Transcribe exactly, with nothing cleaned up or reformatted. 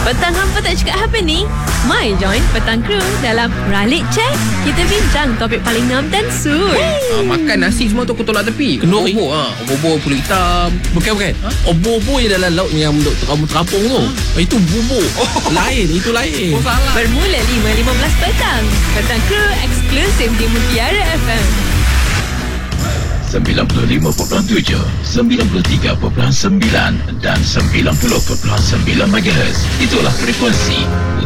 Petang hampa tak cakap apa ni? Mai join Petang Crew dalam Ralik Check. Kita bincang topik paling ngam dan suit. Ah, makan nasi semua tu aku tolak tepi. Kenduri. Obor ah, obor kulit hitam. Bukan bukan. Ha? Obor-obor yang dalam laut yang duk kamu terapung tu. Oh. Itu bubur. Oh. Lain, itu lain. Oh, salah. Bermula lima lima belas petang. Petang Crew eksklusif di Mutiara F M. sembilan puluh lima perpuluhan tujuh, sembilan puluh tiga perpuluhan sembilan dan sembilan puluh perpuluhan sembilan megahertz. Itulah frekuensi